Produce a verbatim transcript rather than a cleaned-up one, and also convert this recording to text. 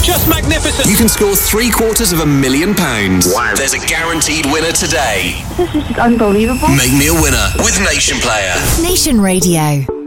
just magnificent. You can score three quarters of a million pounds. Wow. There's a guaranteed winner today. This is unbelievable. Make me a winner with Nation Player. Nation Radio.